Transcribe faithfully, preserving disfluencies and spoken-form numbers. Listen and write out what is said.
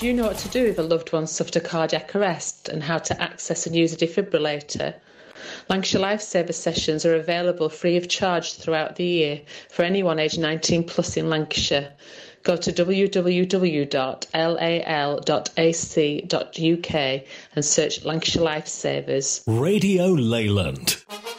Do you know what to do if a loved one suffered a cardiac arrest and how to access and use a defibrillator? Lancashire Lifesaver sessions are available free of charge throughout the year for anyone aged nineteen plus in Lancashire. Go to w w w dot l a l dot a c dot u k and search Lancashire Lifesavers. Radio Leyland.